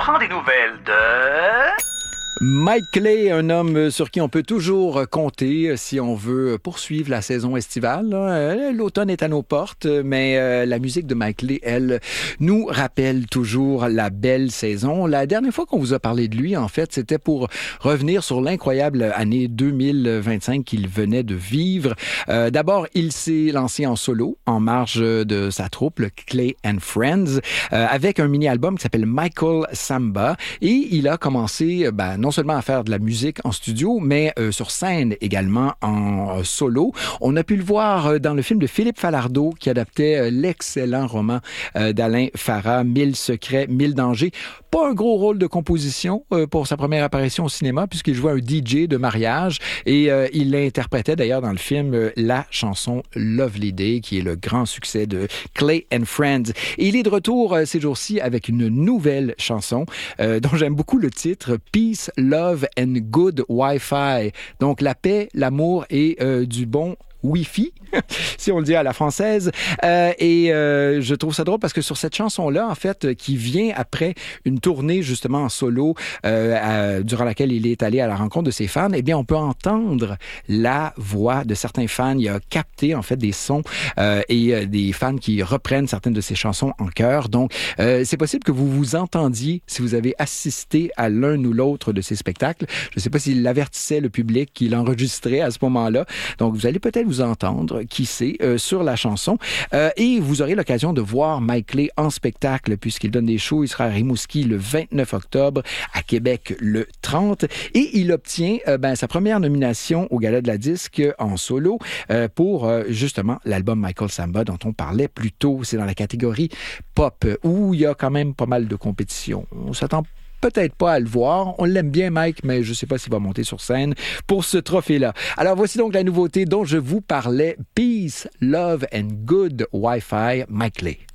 prend des nouvelles de... Mike Clay, un homme sur qui on peut toujours compter si on veut poursuivre la saison estivale. L'automne est à nos portes, mais la musique de Mike Clay, elle, nous rappelle toujours la belle saison. La dernière fois qu'on vous a parlé de lui, en fait, c'était pour revenir sur l'incroyable année 2025 qu'il venait de vivre. D'abord, il s'est lancé en solo, en marge de sa troupe, le Clay and Friends, avec un mini-album qui s'appelle Michael Samba. Et il a commencé, non seulement à faire de la musique en studio, mais sur scène également en solo. On a pu le voir dans le film de Philippe Falardeau qui adaptait l'excellent roman d'Alain Farah, 1000 secrets, 1000 dangers. Pas un gros rôle de composition pour sa première apparition au cinéma puisqu'il jouait un DJ de mariage et il interprétait d'ailleurs dans le film la chanson Lovely Day qui est le grand succès de Clay and Friends. Et il est de retour ces jours-ci avec une nouvelle chanson dont j'aime beaucoup le titre, Peace, Love and Good Wi-Fi. Donc la paix, l'amour et du bon Wi-Fi, si on le dit à la française. Je trouve ça drôle parce que sur cette chanson-là, en fait, qui vient après une tournée justement en solo durant laquelle il est allé à la rencontre de ses fans, eh bien, on peut entendre la voix de certains fans. Il a capté, en fait, des sons et des fans qui reprennent certaines de ses chansons en chœur. Donc, c'est possible que vous vous entendiez si vous avez assisté à l'un ou l'autre de ces spectacles. Je ne sais pas s'il avertissait le public qu'il enregistrait à ce moment-là. Donc, vous allez peut-être vous entendre, qui sait, sur la chanson. Et vous aurez l'occasion de voir Mike Clay en spectacle puisqu'il donne des shows. Il sera à Rimouski le 29 octobre, à Québec le 30. Et il obtient sa première nomination au Gala de la Disque en solo pour justement l'album Michael Samba dont on parlait plus tôt. C'est dans la catégorie pop où il y a quand même pas mal de compétition. On s'attend peut-être pas à le voir. On l'aime bien, Mike, mais je ne sais pas s'il va monter sur scène pour ce trophée-là. Alors, voici donc la nouveauté dont je vous parlais. Peace, Love and Good Wi-Fi, Mike Clay.